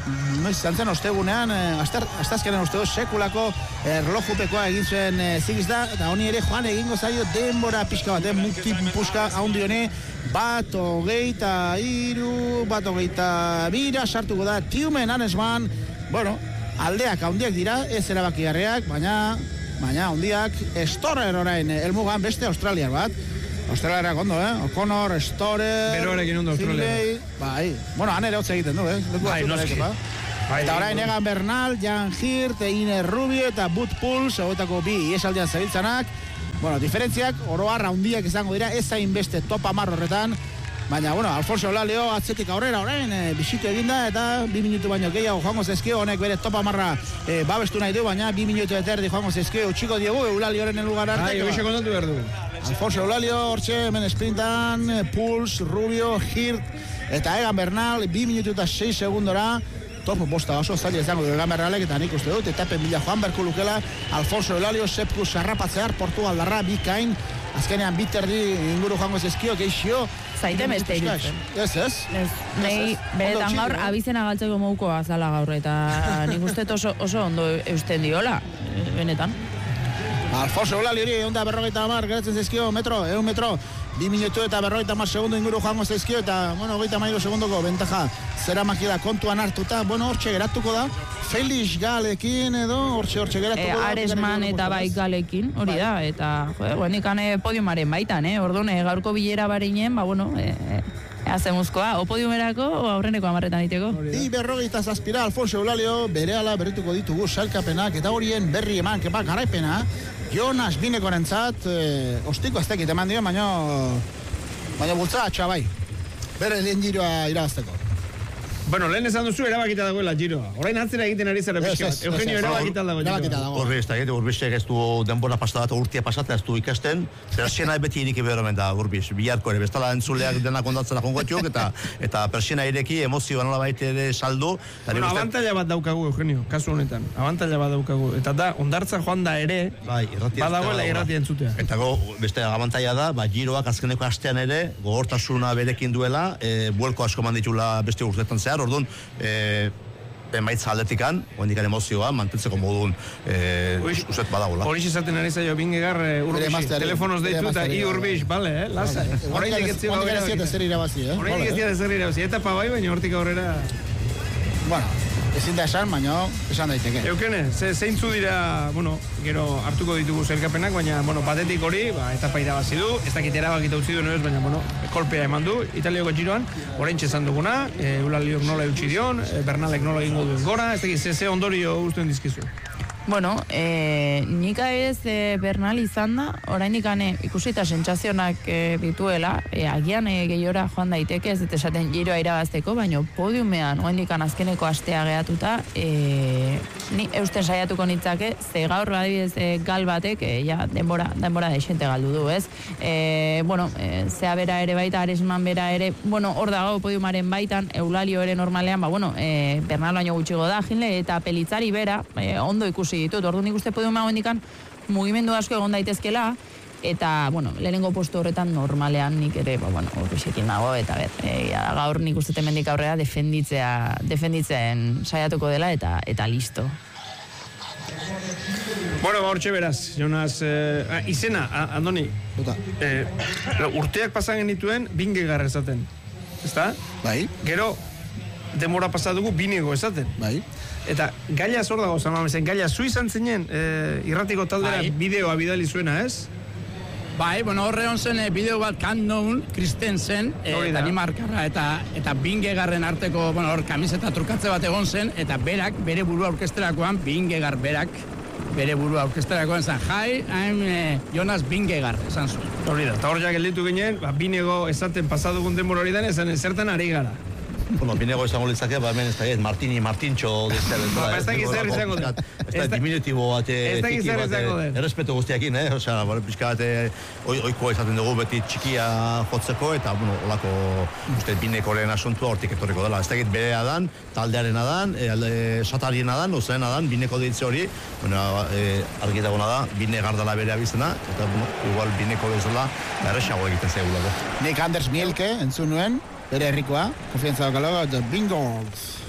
noiz zantzen ostegunean, astazkenen ostegu sekulako erlojupekoa egin zuen zigizda, eta honi ere joan egingo zaio denbora pixka bat, multipuska haundi honi, bat hogeita iru, bat hogeita bira sartuko da, Tiumen Anesman, bueno, aldeak haundiak dira, ez erabakigarriak, baina, baina haundiak, Storer orain, elmugan beste australiar bat, australiarak ondo, eh? O'Connor, Storer, Beroarekin ondo australiarak. Bai, bueno, han ere hotza egiten du, eh? Bai, noski. Eta orain Egan Bernal, Jan Hirt, Iner Rubio eta Bud Puls, hauetako bi iesaldian zabiltzanak. Bueno, diferentziak, oroar haundiak izango dira, ez hain beste topa marro horretan. Baina, bueno, Alfonso Eulalio atzetik aurrera orain, e, bisitu eginda, eta bi minutu baino gehiago joango zezkio, honek bere topa marra e, babestu nahi du, baina bi minutu eta erdi joango zezkio, utxiko diogu Eulalioren lugar arte. Ai, hoxe kontatu behar du. Alfonso Eulalio, hortxe, hemen sprintan, Puls, Rubio, Hirt, eta Egan Bernal, bi minutu eta sei segundora, top bosta oso zaila izango du Egan Bernalek, eta nik uste dut, etapen bila joan berko lukela, Alfonso Eulalio, Sepku sarrapatzear, Portugaldarra, bikain, azkenean biterdi inguru joango zezkio, geixio. Zaite beste irutzen. Ez, ez? Ez, nahi, beretan gaur, abizena galtzeko mouko azala gaur, eta nik uste oso, oso ondo eusten diola, benetan. Alfonso Eulalio hori, onda berrogeita hamar, geratzen zezkio, metro, egun metro, bi minutu eta berrogeita hamar segundo inguru joango zezkio, eta, bueno, hogeita hamairu segundoko bentaja zera makida kontuan hartuta, bueno, hortxe geratuko da, Felix Galekin edo, hortxe, hortxe geratuko e, da. Aresman eta bai Galekin, hori da, eta, jo, guendikan podiumaren baitan, eh, orduan, e, gaurko bilera barinen, ba, bueno, e, azemuzkoa, o podiumerako, o aurreneko amarretan diteko. Di berrogeita zazpira, Alfonso Eulalio, berehala berrituko ditugu sailkapenak, eta horien berri eman, kepa garaipena, Jonas Binekorentzat, eh, ostiko ez tekit eman dio, baina baina bultza atxa bai. Bere lehen giroa irabazteko. Bueno, lehen esan duzu erabakita dagoela giroa. Orain atzera egiten ari zara pixka bat. Eugenio erabakita dago giroa. Horri ez da, Urbizek ez du denbora pasata eta urtia pasatea ez du ikasten, persiena beti iriki behar omen da Urbiz, biharko ere, bestala entzuleak denak ondatzera jongotiok, eta eta persiena ireki emozioa nola baita ere saldo. Bueno, abantaila bat daukagu, Eugenio, kasu honetan. Abantaila bat daukagu. Eta da, ondartza joan da ere, badagoela irratia entzutea. Eta go, beste abantaila da, ba, giroak azkeneko astean ere, gogortasuna berekin duela, e, buelko asko manditula beste urtetan zehar, orduan, e, emaitza aldetikan, oendikan emozioa, mantentzeko modun e, uset badagoela. Horix izaten ari zaio, bingegar e, Urbixi, telefonos deitu eta i Urbix, bale, eh? Lasa. Horreinik ez ziba horreira ez zer irabazi, eh? Horreinik ez ziba zer irabazi, eta pa bai, baina hortik aurrera... Bueno, ezin da esan, baina esan daiteke. Eukene, ze, zeintzu dira, bueno, gero hartuko ditugu zerkapenak, baina, bueno, batetik hori, ba, etapa irabazi du, ez dakit erabakita utzi du, no ez, baina, bueno, kolpea eman du, Italiako giroan, orain txezan duguna, e, Eulaliok nola eutxi dion, e, Bernalek nola egingo duen gora, ez dakit, ze, ze ondorio usten dizkizu. Bueno, e, nik adibidez e, Bernal izan da, oraindik ane ikusita sentsazionak e, dituela, e, agian e, gehiora joan daiteke, ez dut esaten giroa irabazteko, baina podiumean oraindik azkeneko astea gehatuta, e, ni eusten saiatuko nitzake, ze gaur adibidez e, gal batek, e, ja, denbora, denbora deixente galdu du, ez? E, bueno, e, zea bera ere baita, Aresman bera ere, bueno, hor dago podiumaren baitan, Eulalio ere normalean, ba, bueno, e, Bernal baino gutxigo da, Jinle, eta Pelitzari bera, e, ondo ikusi ditut, ordu nik uste podiuma hondikan mugimendu asko egon daitezkela, eta, bueno, lehenengo postu horretan normalean nik ere, ba, bueno, horrexekin nago, eta ber, e, ja, gaur nik uste temendik aurrera defenditzea, defenditzen saiatuko dela, eta eta listo. Bueno, ba, hortxe beraz, Jonas, eh, izena, Andoni, eh, urteak pasan genituen bingegar esaten, ezta? Bai. Gero, demora pasadugu binego esaten. Bai. Eta gaila zor dago, zamamezen, gaila zu izan zinen, e, irratiko taldera bai. Bideoa bidali zuena, ez? Bai, bueno, horre hon zen e, bideo bat Kandoun, Kristensen, e, Danimarkarra, eta, eta bingegarren arteko, bueno, hor kamiseta trukatze bat egon zen, eta berak, bere burua orkesterakoan, bingegar berak, bere burua orkesterakoan zen, hi, I'm e, Jonas Bingegar, esan zuen. Hori da, eta hor ja gelditu ginen, ba, binego esaten pasadugun denbora hori den, esan zertan ari gara. Bueno, binego izango litzakea, ba, hemen ez da, ez, Martini, Martintxo, deztea, ba, ez da gizar izango den. Ez da, diminutibo bat, tiki bat, errespeto guztiakin, eh? Osea, bueno, pixka bat, oikoa izaten dugu beti txikia jotzeko, eta, bueno, olako, uste, binekoren asuntua hortik etorriko dela. Ez da git bere adan, taldearen adan, satarien adan, ozen adan, bineko deitze hori, bueno, argi dagona da, binegar dela bere abizena, eta, bueno, igual bineko bezala, erresago egiten zaigulako. Nik Anders Mielke, entzun nuen, bere herrikoa, konfiantza daukalo, The Bingolds.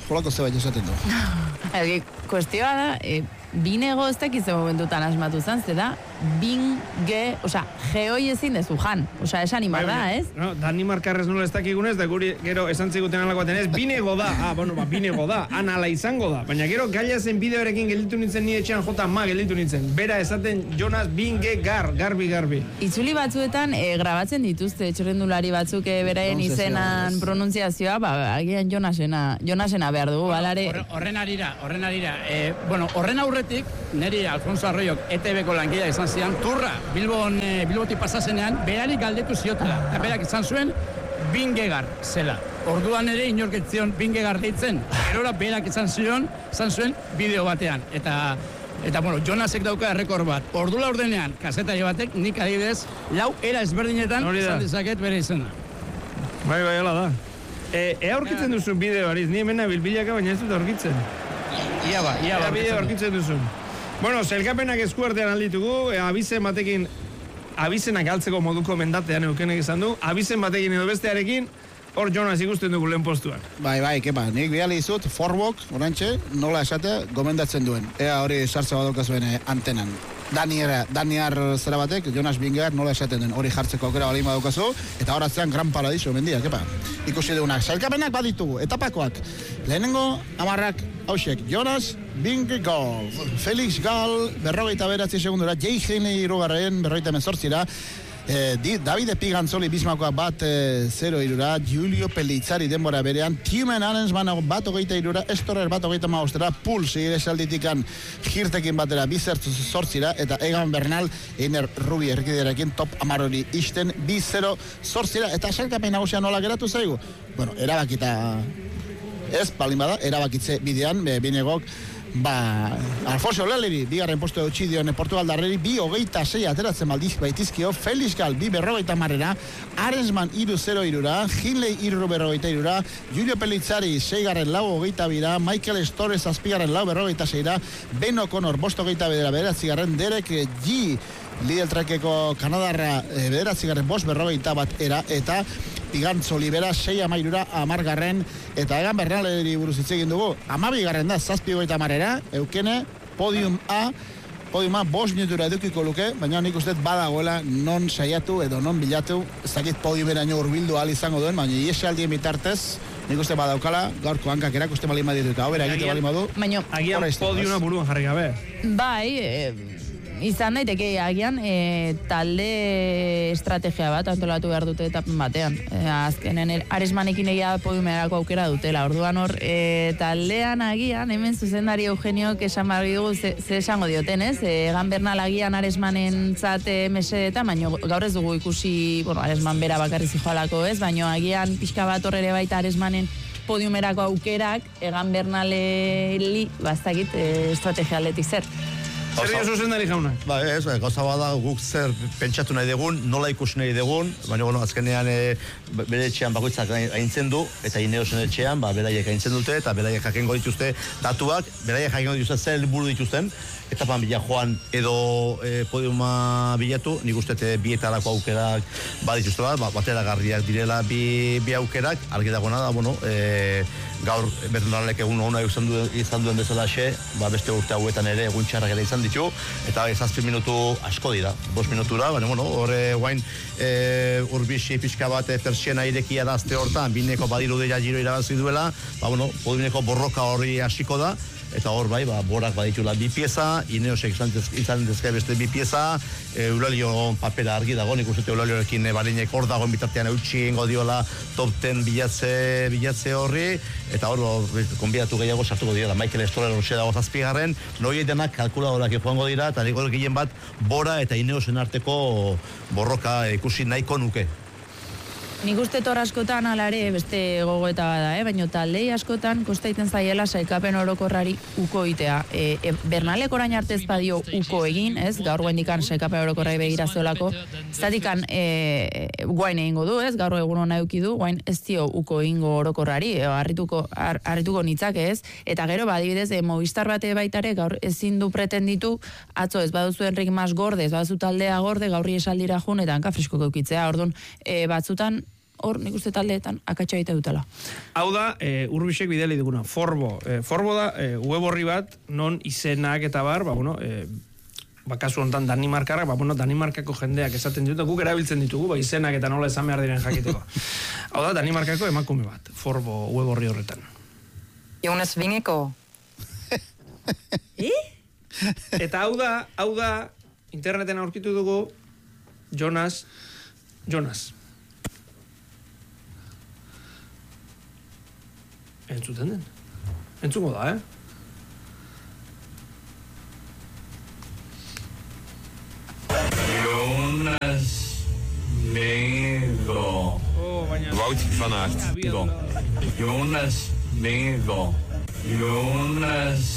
holako zebait esaten du. Egi, kuestioa da, e, binego ez dakize momentutan asmatu zan, ze da, binge, oza, geoi ezin dezu jan, oza, esan imar da, ez? No, Danimarkarrez nola ez dakigunez, da guri gero esan ziguten alako baten ez, binego da, ah, bueno, ba, binego da, anala izango da, baina gero gaila zen bideorekin gelditu nintzen nire etxean jota ma gelditu nintzen, bera esaten Jonas binge gar, garbi, garbi. Itzuli batzuetan e, grabatzen dituzte, txorrendulari batzuk e, beraien izenan pronunziazioa, ba, agian Jonasena, Jonasena behar dugu, balare. Horren arira, horren arira, e, bueno, horren aurretik, niri Alfonso Arroyok E T B-ko langilea izan zidan, turra, Bilbon, e, Bilbotik pasazenean, berari galdetu ziotela, eta berak izan zuen, bingegar zela. Orduan ere inorketzion bingegar deitzen, erora berak izan zion, izan zuen bideo batean, eta Eta, bueno, Jonasek dauka errekor bat. Ordula ordenean, kazetari batek, nik adibidez, lau era ezberdinetan izan dezaket bere izena. Bai, bai, hola da. E, ea aurkitzen duzun bideo, Ariz, ni hemen bilbilaka, baina ez dut aurkitzen. Ia ba, ia ba. Ea bideo aurkitzen duzun. Bueno, zelkapenak eskuartean alditugu, e, abizen batekin, abizenak galtzeko moduko mendatean eukenek izan du, abizen batekin edo bestearekin, hor Jonas ikusten dugu lehen postuan. Bai, bai, kepa, nik bihali izut, forbok, orantxe, nola esate, gomendatzen duen. Ea hori sartza badokazuen eh, antenan. Danier, Daniar zera batek, Jonas Bingear nola esaten den, hori jartzeko aukera balima daukazu, eta horatzean gran paradiso mendia, kepa. Ikusi dugunak, sailkapenak baditugu, etapakoak. Lehenengo, amarrak, hausek, Jonas Bingear, Felix Gal, berrogeita beratzi segundura, Jay Haney irugarren, berrogeita mezortzira, Eh, Davide Pigantzoli Bismakoa bat e, zero irura, Giulio Pellizzari denbora berean, Timen Arensman bat hogeita irura, Estorer bat hogeita maostera, Pulsi esaldikan Girtekin batera bizertzu zortzira, eta Egan Bernal Einer Rubi erkiderekin top amarori isten bi zero zortzira, eta sailkapen nagusia nola geratu zaigu? Bueno, erabakita ez, palin bada, erabakitze bidean, e, binegok, ba, Alfonso Leleri, bigarren postu eutxi dion Portugaldarreri, bi hogeita sei ateratzen baldiz baitizkio, Felix Gal, bi berrogeita marrera, Arensman iru zero irura, Hinley iru berrogeita irura, Giulio Pellizzari seigarren lau hogeita bira, Michael Stores azpigarren lau berrogeita seira, Ben O'Connor bost hogeita bedera bederatzigarren, Derek G, Lidl Trekeko Kanadarra e, bederatzigarren bost berrogeita bat era, eta Pigantzoli bera sei amairura amargarren, eta Egan Bernaleri buruz hitz egin dugu, amabigarren da, zazpi hogeita marrera, eukene, podium A, podium A, bost minutura edukiko luke, baina nik uste badagoela non saiatu edo non bilatu, ez dakit podiumeraino urbildu ahal izango duen, baina iesaldien bitartez, nik uste badaukala, gaurko hankak erakuste balin baditu, eta hobera egite balin badu. Baina, agian podiuma buruan jarri gabe. Bai, e, izan daiteke agian e, talde estrategia bat antolatu behar dute etapen batean. E, azkenen Aresmanekin egia podiumerako aukera dutela. Orduan hor, e, taldean agian, hemen zuzendari Eugeniok esan barri dugu ze, ze esango dioten, ez? E, Egan Bernal agian Aresmanen zate mesedetan, baina gaur ez dugu ikusi, bueno, Aresman bera bakarri zijoalako, ez? Baina agian pixka bat horrere baita Aresmanen podiumerako aukerak Egan Bernaleli, bastakit, e, estrategia atletik zer. Zer dio zuzendari jauna? Ba, ez, gauza bada guk zer pentsatu nahi dugun, nola ikusi nahi dugun, baina, bueno, azkenean e, bere etxean bakoitzak aintzen du, eta Ineosen etxean, ba, beraiek aintzen dute, eta beraiek jakengo dituzte datuak, beraiek jakengo dituzte zer helburu dituzten, etapan bila joan edo e, podiuma bilatu, nik uste bietarako aukerak badituzte bat, ba, bateragarriak direla bi, bi aukerak, argi dagoena da, bueno, e, gaur Bernalek egun hona izan duen, izan duen bezala xe, ba, beste urte hauetan ere egun txarrak ere izan ditu, eta zazpi minutu asko dira, bost minutura, baina, bueno, horre guain e, urbixi pixka bat e, persiena irekia da azte hortan, bineko badiru dira giro irabazi duela, ba, bueno, podineko borroka horri hasiko da, eta hor bai, ba, borak baditula bi pieza, Ineosek izan dezke beste bi pieza, e, Eulalio papera argi dago, nik uste Eulaliorekin e, barinek hor dagoen bitartean eutxi ingo diola top ten bilatze, bilatze horri, eta hor, konbidatu gehiago sartuko dira, Michael Storer horxe dago zazpigarren, noiei denak kalkuladorak joango dira, eta nik hor gehien bat, bora eta Ineosen arteko borroka ikusi nahiko nuke. Nik uste tor askotan alare beste gogoeta bada, eh? Baina taldei askotan kostaiten zaiela sailkapen orokorrari uko itea. E, e, Bernalek orain arte ez badio uko egin, ez? Gaur guendikan sailkapen orokorrai begira zeolako. Zatikan e, guain egingo du, ez? Gaur egun hona euki du, guain ez dio uko egingo orokorrari, e, harrituko, har, harrituko nitzake, ez? Eta gero, badibidez, e, Movistar bate baitare gaur ezin du pretenditu, atzo ez baduzu Enrik Mas gorde, ez baduzu taldea gorde, gaurri esaldira jun, eta hanka fresko geukitzea. Orduan, e, batzutan hor nik uste taldeetan akatsa egite dutela. Hau da, e, Urbisek bideli duguna, Forbo. E, Forbo da, e, web horri bat, non izenak eta bar, ba, bueno, e, ba, kasu honetan Danimarkarrak, ba, bueno, Danimarkako jendeak esaten dut, guk erabiltzen ditugu, ba, izenak eta nola esan behar diren jakiteko. Hau da, Danimarkako emakume bat, Forbo web horri horretan. Jonas Wingeko. Eh? Eta hau da, hau da, interneten aurkitu dugu, Jonas, Jonas. Entzuten den? Entzuko da, eh? Jonas Wingeko. Oh, baina... Wout van Aert. Jonas Wingeko. Jonas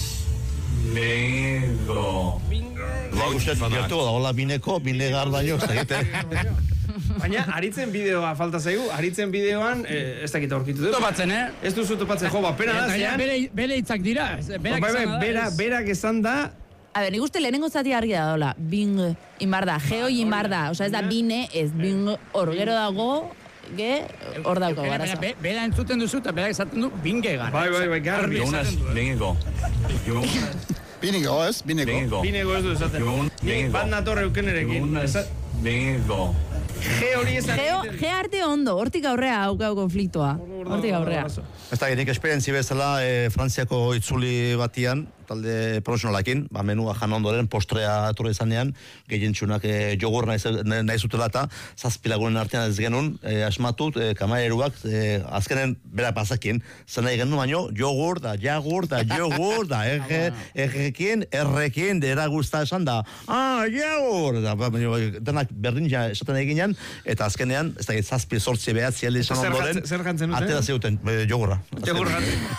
Wingeko. Wout van Aert. Gertu da, hola bineko, binegar baino, ez da egite. Baina, aritzen bideoa falta zaigu, aritzen bideoan, eh, ez dakit aurkitu dut. Topatzen, eh? Ez duzu topatzen, jo, ba, pena da, zean. Bere, bere hitzak dira. Berak Ba, izan da, bera, ez. berak esan da, A ber, nik uste lehenengo zati argi da dola, bing imar da, geo imar da, oza ez da bine, ez bing hor gero dago, ge, hor dauko Bera, garaza. bera, bera entzuten duzu eta berak esaten du binge gara. bai, bai, bai, garbi. Jonas Wingeko. Jonas Bineko, ez? Bineko. Wingeko. Binego ez du esaten. Jon- Ni Bingo. bat natorre eukenerekin. Jonas Esa- Wingeko. Ge hori esan Geo, egiten. ge arte ondo, hortik aurrea haukau konfliktoa, hortik aurrea. Ez da, nik esperientzi bezala e, Frantziako itzuli batian, talde profesionalakin, ba, menua jan ondoren, postrea etorri izanean, gehientsunak e, jogur nahi, nahi zutela eta zazpilagunen artean ez genuen, e, asmatut, e, kamareruak, e, azkenen bera pasakin, zen nahi genuen baino, jogur, da jagur, da jogur, da erge, ergekin, errekin, dera guzta esan da, ah, jagur, da, ba, baino, denak berdin ja esaten eginean, eta azkenean, ez da, zazpi sortzi behatzi alde izan Zer ondoren, jantzen- zer jantzen dute? atera zeuten, e, jogurra. Jogurra.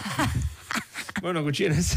Bueno, gutxienez.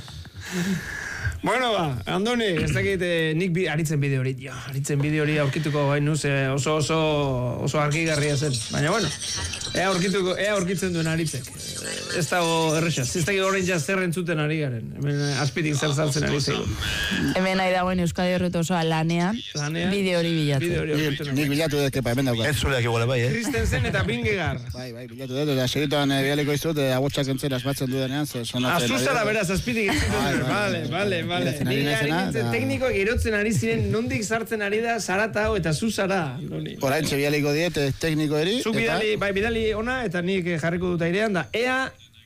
Bueno, ba, Andoni, ez dakit eh, nik bi, aritzen bideo hori, ja, aritzen bideo hori aurkituko gai nuz, eh, oso oso oso argigarria zen. Baina, bueno, ea aurkituko, ea aurkitzen duen aritzek. Eh, Ez dago errexaz, ez dakit horrein ja zer entzuten ari garen. Hemen eh, azpitik zer zartzen ari zeigu. Hemen nahi dagoen Euskadi Horreto osoa lanean, Lanean, bideo hori bilatzen. bideo hori Nik, aurkitzen nik duen. bilatu dut, kepa, hemen daukat. Ez zuleak iguale bai, eh? Christensen eta Bingegar. Bai, bai, bilatu dut, eta segituan e, bialiko izut, e, agotxak entzera asmatzen dudanean, ze sonatzen. Azuzara beraz, azpitik entzuten Bai, duen. bai, Vale, bai, vale, bai. vale. Geratzen ari Ni naizena, ari nintzen eta- teknikoak erotzen ari ziren, nondik sartzen ari da Sarata hau eta Zuzara. Andoni. Orain txe bialiko diet, e, tekniko eri. Zuk bidali, bai, bidali ona, eta nik eh, jarriko dut airean da, ea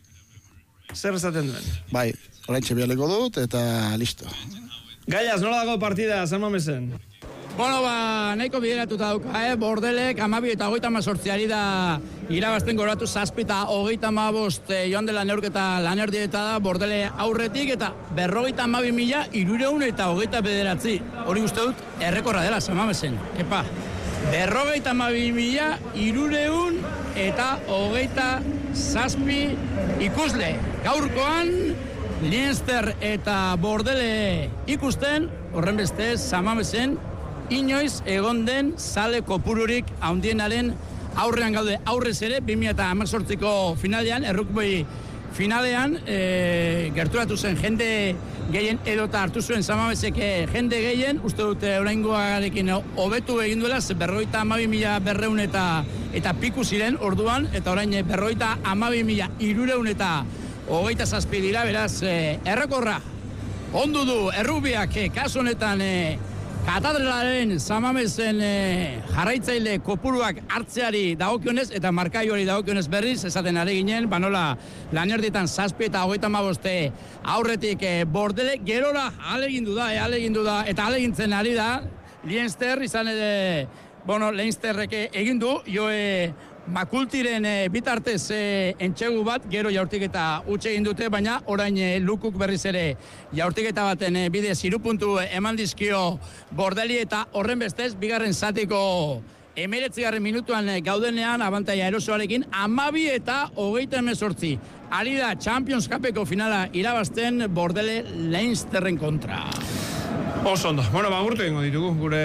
zer esaten duen. Bai, orain txe bialiko dut, eta listo. Gaiaz, nola dago partida, San Mamesen? Bueno, ba, nahiko bideratuta dauka, eh? Bordelek, amabi eta hogeita mazortziari da irabazten goratu zazpi eta hogeita amabost eh, joan dela neurketa lanerdieta da Bordele aurretik eta berrogeita amabi mila irureun eta hogeita bederatzi. Hori uste dut, errekorra dela, Samamesen. Epa, berrogeita amabi mila irureun eta hogeita zazpi ikusle. Gaurkoan, Leinster eta Bordele ikusten, horren bestez, Samamesen, inoiz egon den zale kopururik haundienaren aurrean gaude. Aurrez ere, bi mila hemezortziko finalean, errukboi finalean, e, gerturatu zen jende gehien edota hartu zuen Samameseke jende gehien, uste dute oraingoarekin hobetu egin duela, ze berroita amabi mila berreun eta, eta piku ziren orduan, eta orain berroita amabi mila irureun eta hogeita zazpi dira, beraz, e, errekorra. Ondu du, errubiak, e, kasu honetan, e, Katedralaren Samamesen e, jarraitzaile kopuruak hartzeari dagokionez eta markaiori dagokionez berriz esaten ari ginen, banola lanerdietan zazpi eta hogeita hamaboste aurretik e, Bordele gerora alegindu da, e, alegindu da eta alegintzen ari da Leinster izan ere, bueno, Leinsterrek egin du, joe Makultiren e, bitartez e, entxegu bat, gero jaurtiketa utxe egin dute, baina orain e, lukuk berriz ere jaurtiketa baten e, bidez hiru puntu eman dizkio Bordeli eta horren bestez, bigarren zatiko emeretzigarren minutuan e, gaudenean, abantaia erosoarekin, amabi eta hogeita hemezortzi. Ari da Champions Cupeko finala irabazten Bordele Leinsterren kontra. Oso ondo. Bueno, ba, agurtu egingo ditugu, gure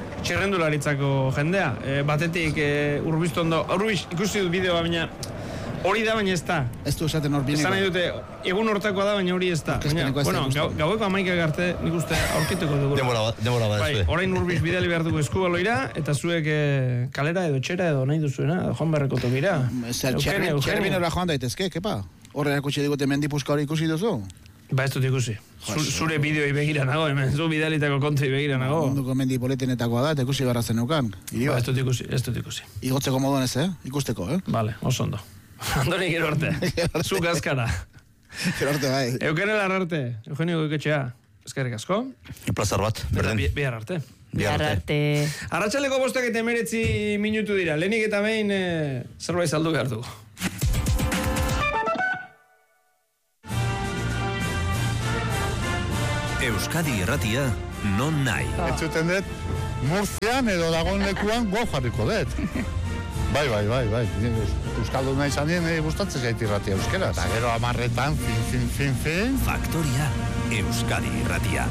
txirrendularitzako jendea. E, batetik, e, Urbistondo, Urbiz ikusi dut bideoa, baina Hori da, baina ez da. Ez du esaten hor bineko. Esan nahi dute, egun hortakoa da, baina hori ez da. Baina, bueno, gau, gaueko amaikak arte nik uste aurkituko dugu. Demora, demora bat. Bai, orain urbiz bidali behar dugu eskubaloira, eta zuek eh, kalera edo txera edo nahi duzuena, joan berreko tokira. Txerbinora joan daitezke, kepa? Horre erakutsi digute mendipuzka hori ikusi duzu? Ba, ez dut ikusi. Zure bideoi begira nago, hemen, zu bidalitako kontri begira nago. Munduko mendi poletenetakoa da, eta ikusi barra zenukan. Ba, ez dut ikusi, ez dut ikusi. Igotzeko moduan ez, eh? Ikusteko, eh? Vale, oso ondo. Andoni, gero arte. Zu gazkara. Gero arte, bai. Euken elar arte. Eugenio Goiketxea. Ezkerrik asko. Plazar bat, berden. Bihar arte. Bihar arte. Arratsaleko bostak eta emeretzi minutu dira. Lehenik eta behin eh, zerbait saldu behar dugu. Euskadi Irratia, non nahi. Entzuten dut, Murtzian edo dagoen lekuan gau jarriko dut. Bai, bai, bai, bai. Euskaldun nahi zanien, eh, gustatzen zaiti irratia euskera. Eta gero amarretan, fin, fin, fin, fin. Faktoria, Euskadi Irratia.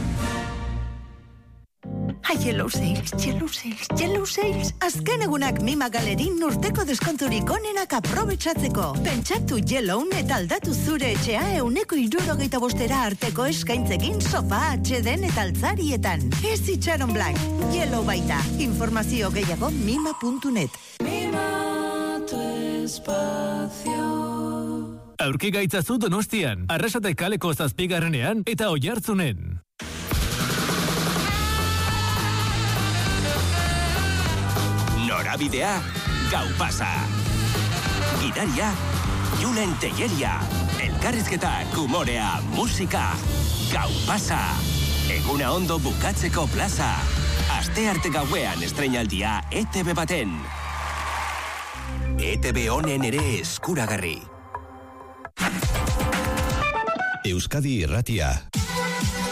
Ai, Yellow Sales, Yellow Sales, Yellow Sales. Azken egunak Mima Galerin urteko deskonturik onenak aprobetsatzeko. Pentsatu Yellow eta aldatu zure etxea euneko hirurogeita bostera arteko eskaintzekin sofa, atxeden eta altzarietan. Ez itxaron blank, Yellow baita. Informazio gehiago mima puntu net. Mima tu espacio. Aurki gaitzazu Donostian, Arrasate kaleko zazpigarrenean eta Oiartzunen. Norabidea, gau pasa. Gidaria, Julen Telleria. Elkarrizketak, humorea, musika. Gau pasa. Eguna ondo bukatzeko plaza. Aste arte gauean estreinaldia E T B baten. E T B honen ere eskuragarri. Euskadi Irratia.